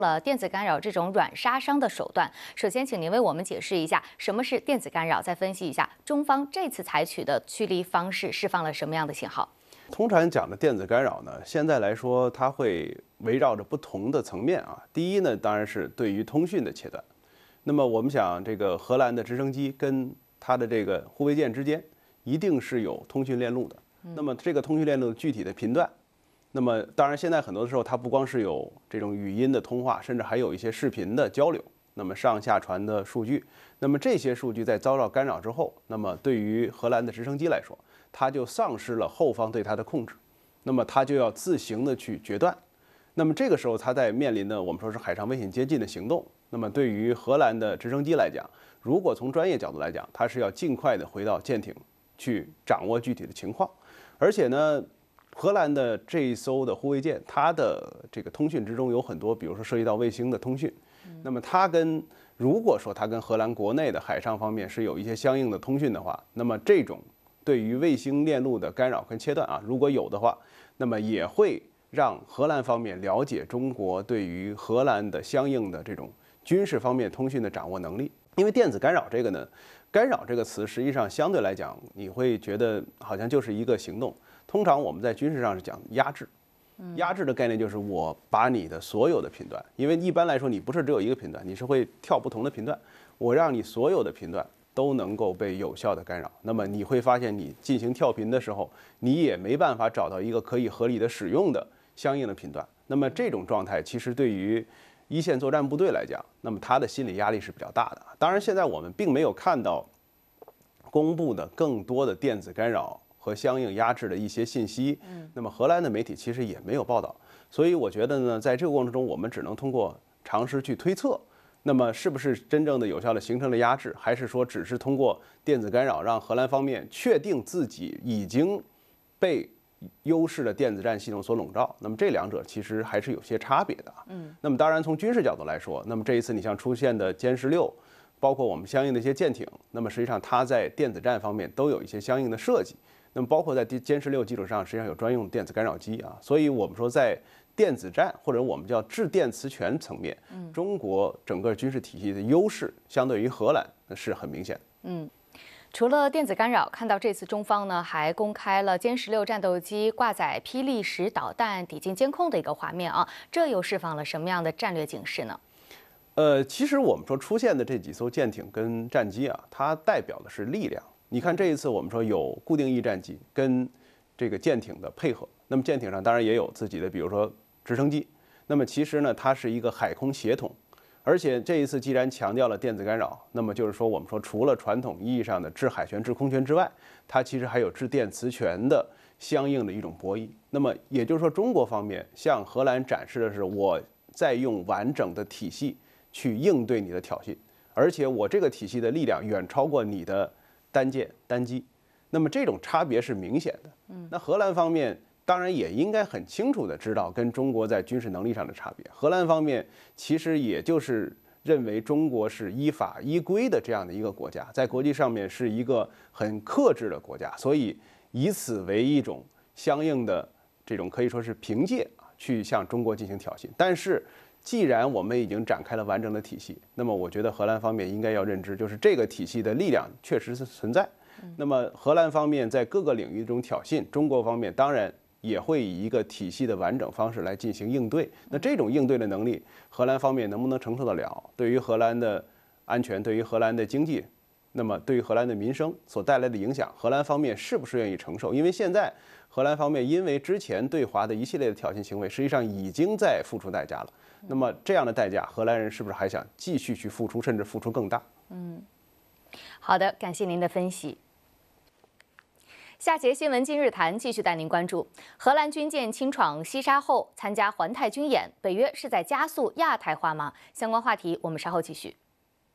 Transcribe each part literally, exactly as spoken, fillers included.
了电子干扰这种软杀伤的手段。首先，请您为我们解释一下什么是电子干扰，再分析一下中方这次采取的驱离方式释放了什么样的信号。 通常讲的电子干扰呢，现在来说它会围绕着不同的层面啊。第一呢，当然是对于通讯的切断。那么我们想，这个荷兰的直升机跟它的这个护卫舰之间一定是有通讯链路的。那么这个通讯链路的具体的频段。那么，当然，现在很多的时候，它不光是有这种语音的通话，甚至还有一些视频的交流。那么上下传的数据，那么这些数据在遭到干扰之后，那么对于荷兰的直升机来说，它就丧失了后方对它的控制，那么它就要自行的去决断。那么这个时候，它在面临的我们说是海上危险接近的行动。那么对于荷兰的直升机来讲，如果从专业角度来讲，它是要尽快的回到舰艇去掌握具体的情况，而且呢。荷兰的这一艘的护卫舰，它的这个通讯之中有很多，比如说涉及到卫星的通讯。那么它跟如果说它跟荷兰国内的海上方面是有一些相应的通讯的话，那么这种对于卫星链路的干扰跟切断啊，如果有的话，那么也会让荷兰方面了解中国对于荷兰的相应的这种军事方面通讯的掌握能力。因为电子干扰这个呢，干扰这个词实际上相对来讲，你会觉得好像就是一个行动。通常我们在军事上是讲压制，压制的概念就是我把你的所有的频段，因为一般来说你不是只有一个频段，你是会跳不同的频段，我让你所有的频段都能够被有效的干扰。那么你会发现，你进行跳频的时候，你也没办法找到一个可以合理的使用的相应的频段。那么这种状态其实对于一线作战部队来讲，那么他的心理压力是比较大的。当然，现在我们并没有看到公布的更多的电子干扰和相应压制的一些信息，那么荷兰的媒体其实也没有报道，所以我觉得呢，在这个过程中，我们只能通过尝试去推测，那么是不是真正的有效的形成了压制，还是说只是通过电子干扰让荷兰方面确定自己已经被优势的电子战系统所笼罩？那么这两者其实还是有些差别的。嗯，那么当然从军事角度来说，那么这一次你像出现的歼十六，包括我们相应的一些舰艇，那么实际上它在电子战方面都有一些相应的设计。那么包括在歼十六基础上，实际上有专用电子干扰机啊，所以我们说在电子战或者我们叫制电磁权层面，中国整个军事体系的优势相对于荷兰是很明显的。 嗯，除了电子干扰，看到这次中方呢还公开了歼十六战斗机挂载霹雳十导弹抵近监控的一个画面啊，这又释放了什么样的战略警示呢？ 呃，其实我们说出现的这几艘舰艇跟战机啊，它代表的是力量。你看这一次我们说有固定翼战机跟这个舰艇的配合，那么舰艇上当然也有自己的，比如说直升机。那么其实呢，它是一个海空协同，而且这一次既然强调了电子干扰，那么就是说我们说除了传统意义上的制海权、制空权之外，它其实还有制电磁权的相应的一种博弈。那么也就是说，中国方面向荷兰展示的是我在用完整的体系去应对你的挑衅，而且我这个体系的力量远超过你的单舰单机，那么这种差别是明显的。那荷兰方面当然也应该很清楚的知道跟中国在军事能力上的差别。荷兰方面其实也就是认为中国是依法依规的这样的一个国家，在国际上面是一个很克制的国家，所以以此为一种相应的这种可以说是凭借去向中国进行挑衅。但是既然我们已经展开了完整的体系，那么我觉得荷兰方面应该要认知，就是这个体系的力量确实是存在。那么荷兰方面在各个领域中挑衅，中国方面当然也会以一个体系的完整方式来进行应对。那这种应对的能力，荷兰方面能不能承受得了？对于荷兰的安全，对于荷兰的经济，那么对于荷兰的民生所带来的影响，荷兰方面是不是愿意承受？因为现在荷兰方面因为之前对华的一系列的挑衅行为，实际上已经在付出代价了。那么这样的代价，荷兰人是不是还想继续去付出，甚至付出更大？ 嗯，好的，感谢您的分析。下节新闻今日谈继续带您关注：荷兰军舰侵闯西沙后参加环太军演，北约是在加速亚太化吗？相关话题我们稍后继续。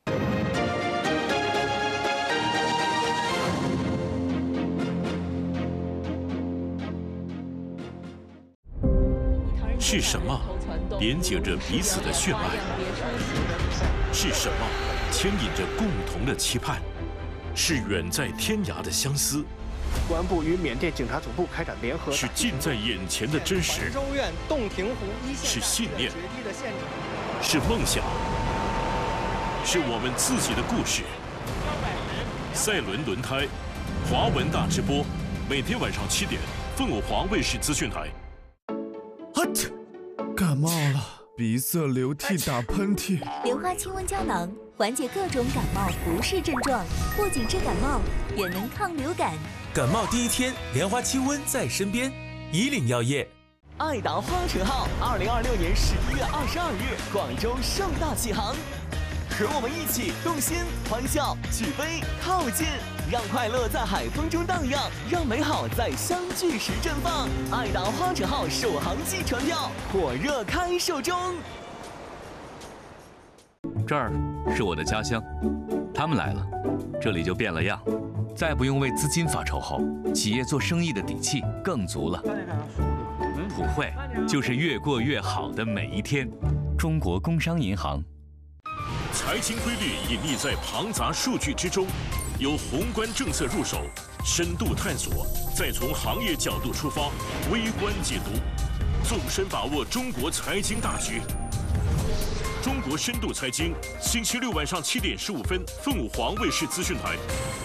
是什么连接着彼此的血脉？是什么牵引着共同的期盼？是远在天涯的相思？ 公安部与缅甸警察总部开展联合。 是近在眼前的真实？ 州院洞庭湖一线是信念。 决堤的现场。 是梦想，是我们自己的故事。赛伦轮胎，华文大直播，每天晚上七点，凤舞华卫视资讯台。 啊嚏！感冒了，鼻塞、流涕、打喷嚏。 莲花清瘟胶囊缓解各种感冒不适症状，不仅治感冒，也能抗流感。 感冒第一天，莲花清瘟在身边。以岭药业。 爱达花城号二零二六年十一月二十二日广州盛大启航，和我们一起动心、欢笑、举杯、靠近，让快乐在海风中荡漾，让美好在相聚时绽放。爱达花城号首航季船票火热开售中。 这儿是我的家乡，他们来了，这里就变了样。再不用为资金发愁后，企业做生意的底气更足了。普惠就是越过越好的每一天。中国工商银行。 财经规律隐匿在庞杂数据之中，由宏观政策入手，深度探索，再从行业角度出发，微观解读，纵深把握中国财经大局。中国深度财经，星期六晚上七点十五分，凤舞华卫视资讯台。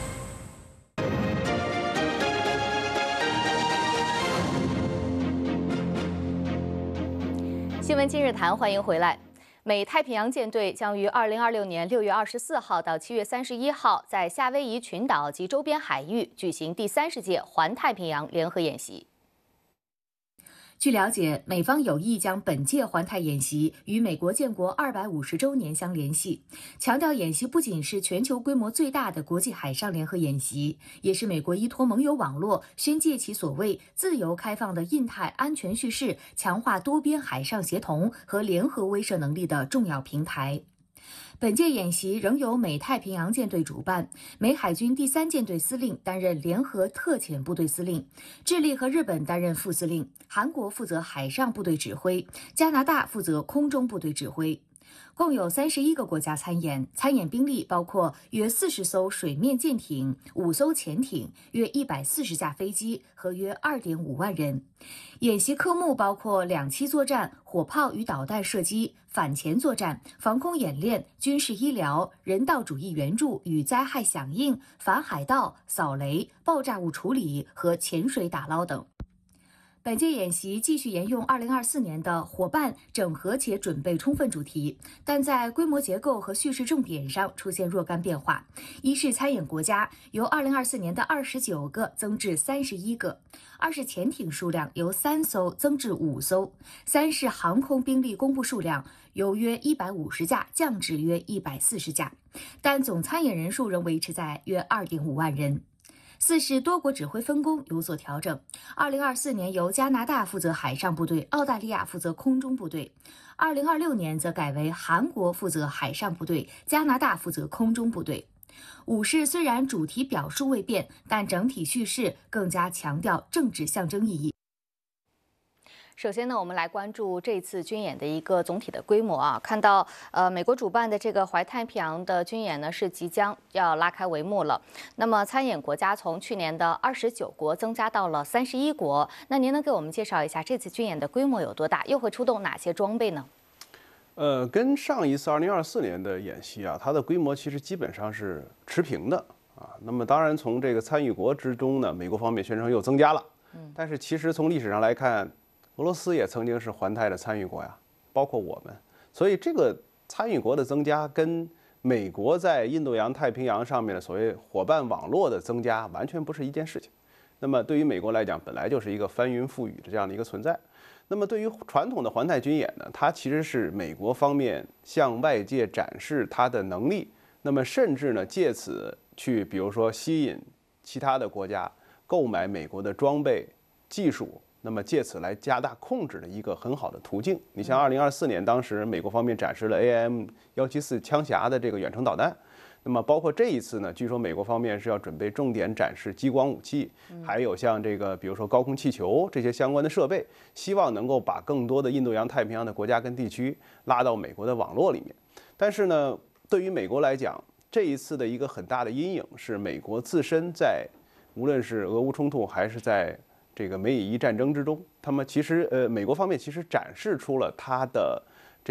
新闻今日谈，欢迎回来。美太平洋舰队将于二零二六年六月二十四号到七月三十一号在夏威夷群岛及周边海域举行第三十届环太平洋联合演习。据了解，美方有意将本届环太演习与美国建国二百五十周年相联系，强调演习不仅是全球规模最大的国际海上联合演习，也是美国依托盟友网络宣介其所谓自由开放的印太安全叙事，强化多边海上协同和联合威慑能力的重要平台。本届演习仍由美太平洋舰队主办，美海军第三舰队司令担任联合特遣部队司令，智利和日本担任副司令，韩国负责海上部队指挥，加拿大负责空中部队指挥。共有三十一个国家参演，参演兵力包括约四十艘水面舰艇、五艘潜艇、约一百四十架飞机和约二点五万人。演习科目包括两栖作战、火炮与导弹射击、反潜作战、防空演练、军事医疗、人道主义援助与灾害响应、反海盗、扫雷、爆炸物处理和潜水打捞等。本届演习继续沿用二零二四年的伙伴整合且准备充分主题，但在规模结构和叙事重点上出现若干变化。一是参演国家由二零二四年的二十九个增至三十一个；二是潜艇数量由三艘增至五艘；三是航空兵力公布数量由约一百五十架降至约一百四十架，但总参演人数仍维持在约二点五万人。四是多国指挥分工有所调整，二零二四年由加拿大负责海上部队，澳大利亚负责空中部队；二零二六年则改为韩国负责海上部队，加拿大负责空中部队。五是虽然主题表述未变，但整体叙事更加强调政治象征意义。首先呢，我们来关注这次军演的一个总体的规模啊。看到呃，美国主办的这个环太平洋的军演呢，是即将要拉开帷幕了。那么参演国家从去年的二十九国增加到了三十一国。那您能给我们介绍一下这次军演的规模有多大，又会出动哪些装备呢？ 呃，跟上一次二零二四年的演习啊，它的规模其实基本上是持平的啊。那么当然从这个参与国之中呢，美国方面宣称又增加了，嗯，但是其实从历史上来看，俄罗斯也曾经是环太的参与国呀，包括我们，所以这个参与国的增加跟美国在印度洋太平洋上面的所谓伙伴网络的增加完全不是一件事情。那么对于美国来讲，本来就是一个翻云覆雨的这样的一个存在。那么对于传统的环太军演呢，它其实是美国方面向外界展示它的能力，那么甚至呢借此去比如说吸引其他的国家购买美国的装备技术，那么借此来加大控制的一个很好的途径。你像二零二四年，当时美国方面展示了 A I M 一七四枪匣的这个远程导弹，那么包括这一次呢，据说美国方面是要准备重点展示激光武器，还有像这个比如说高空气球这些相关的设备，希望能够把更多的印度洋太平洋的国家跟地区拉到美国的网络里面。但是呢，对于美国来讲，这一次的一个很大的阴影是美国自身在无论是俄乌冲突还是在这个美以伊战争之中，他们其实呃美国方面其实展示出了它的这种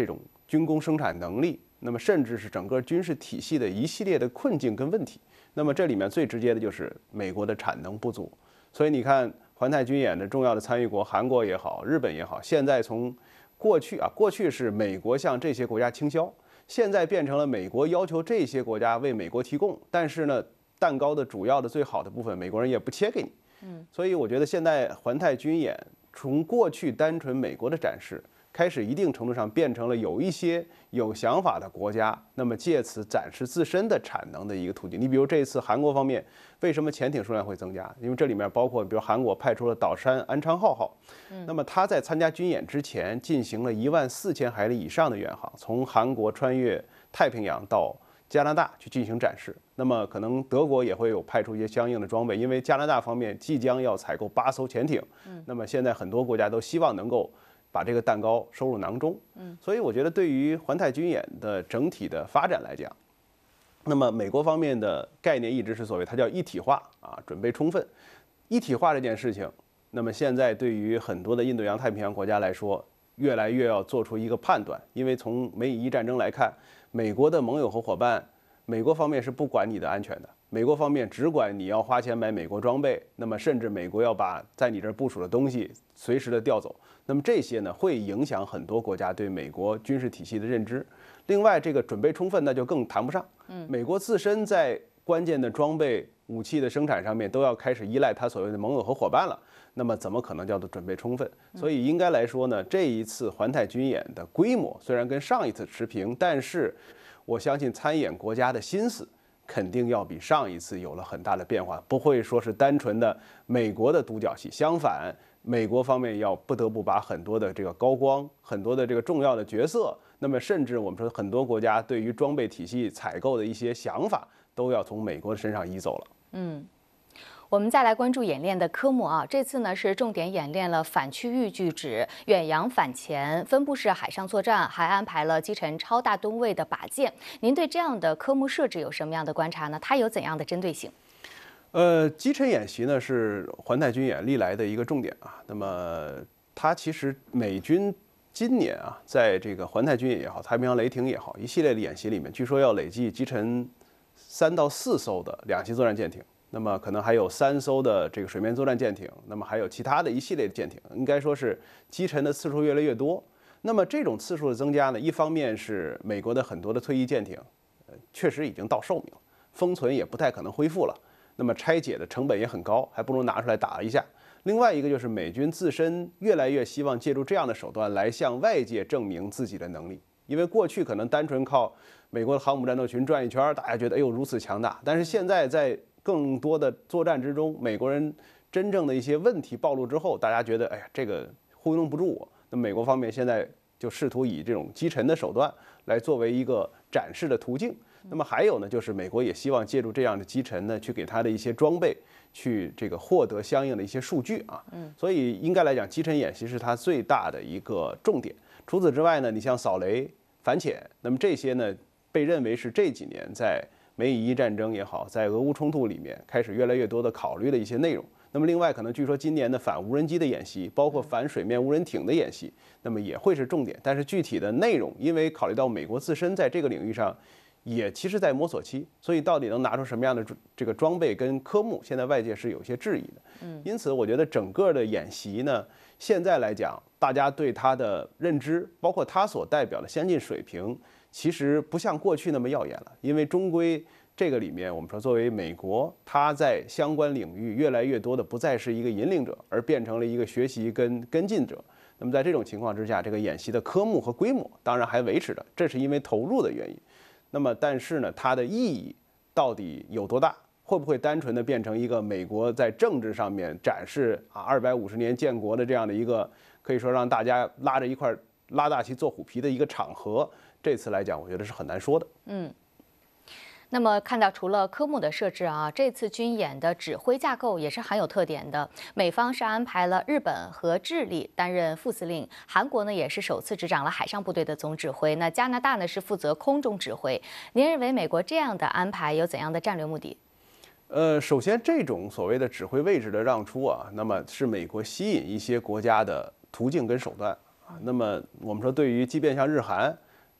军工生产能力，那么甚至是整个军事体系的一系列的困境跟问题。那么这里面最直接的就是美国的产能不足。所以你看，环太军演的重要的参与国韩国也好，日本也好，现在从过去啊，过去是美国向这些国家倾销，现在变成了美国要求这些国家为美国提供，但是呢，蛋糕的主要的最好的部分，美国人也不切给你。嗯，所以我觉得现在环太军演从过去单纯美国的展示，开始一定程度上变成了有一些有想法的国家，那么借此展示自身的产能的一个途径。你比如这一次韩国方面，为什么潜艇数量会增加？因为这里面包括，比如韩国派出了岛山安昌浩号，那么他在参加军演之前进行了一万四千海里以上的远航，从韩国穿越太平洋到加拿大去进行展示。那么可能德国也会有派出一些相应的装备，因为加拿大方面即将要采购八艘潜艇，那么现在很多国家都希望能够把这个蛋糕收入囊中。嗯，所以我觉得对于环太军演的整体的发展来讲，那么美国方面的概念一直是所谓它叫一体化啊，准备充分。一体化这件事情，那么现在对于很多的印度洋太平洋国家来说，越来越要做出一个判断，因为从美以一战争来看，美国的盟友和伙伴，美国方面是不管你的安全的，美国方面只管你要花钱买美国装备，那么甚至美国要把在你这儿部署的东西随时的调走，那么这些呢会影响很多国家对美国军事体系的认知。另外，这个准备充分那就更谈不上，嗯，美国自身在关键的装备、武器的生产上面都要开始依赖它所谓的盟友和伙伴了，那么怎么可能叫做准备充分？所以应该来说呢，这一次环太军演的规模虽然跟上一次持平，但是我相信参演国家的心思肯定要比上一次有了很大的变化，不会说是单纯的美国的独角戏，相反，美国方面要不得不把很多的这个高光、很多的这个重要的角色，那么甚至我们说很多国家对于装备体系采购的一些想法，都要从美国身上移走了。 嗯。我们再来关注演练的科目啊，这次呢是重点演练了反区域拒止、远洋反潜、分布式海上作战，还安排了击沉超大吨位的靶舰。您对这样的科目设置有什么样的观察呢？它有怎样的针对性？ 呃，击沉演习呢是环太军演历来的一个重点啊。那么它其实美军今年啊，在这个环太军演也好，太平洋雷霆也好，一系列的演习里面，据说要累计击沉三到四艘的两栖作战舰艇。那么可能还有三艘的这个水面作战舰艇，那么还有其他的一系列的舰艇，应该说是击沉的次数越来越多。那么这种次数的增加呢，一方面是美国的很多的退役舰艇，呃，确实已经到寿命了，封存也不太可能恢复了，那么拆解的成本也很高，还不如拿出来打一下。另外一个就是美军自身越来越希望借助这样的手段来向外界证明自己的能力，因为过去可能单纯靠美国的航母战斗群转一圈，大家觉得哎呦如此强大，但是现在在更多的作战之中，美国人真正的一些问题暴露之后，大家觉得，哎呀，这个糊弄不住我。那美国方面现在就试图以这种击沉的手段来作为一个展示的途径。那么还有呢，就是美国也希望借助这样的击沉呢，去给它的一些装备，去这个获得相应的一些数据啊。嗯，所以应该来讲，击沉演习是它最大的一个重点。除此之外呢，你像扫雷、反潜，那么这些呢，被认为是这几年在美以伊战争也好，在俄乌冲突里面开始越来越多的考虑的一些内容。那么另外，可能据说今年的反无人机的演习，包括反水面无人艇的演习，那么也会是重点。但是具体的内容，因为考虑到美国自身在这个领域上也其实在摸索期，所以到底能拿出什么样的这个装备跟科目，现在外界是有些质疑的。嗯，因此我觉得整个的演习呢，现在来讲，大家对它的认知，包括它所代表的先进水平，其实不像过去那么耀眼了，因为终归这个里面，我们说作为美国，它在相关领域越来越多的不再是一个引领者，而变成了一个学习跟跟进者。那么在这种情况之下，这个演习的科目和规模当然还维持着，这是因为投入的原因。那么但是呢，它的意义到底有多大？会不会单纯的变成一个美国在政治上面展示啊二百五十年建国的这样的一个可以说让大家拉着一块拉大旗做虎皮的一个场合？这次来讲，我觉得是很难说的。 嗯。那么看到除了科目的设置啊，这次军演的指挥架构也是很有特点的。美方是安排了日本和智利担任副司令，韩国呢也是首次执掌了海上部队的总指挥，那加拿大呢是负责空中指挥。您认为美国这样的安排有怎样的战略目的？ 呃，首先这种所谓的指挥位置的让出啊，那么是美国吸引一些国家的途径跟手段啊。那么我们说，对于即便像日韩，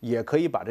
也可以把这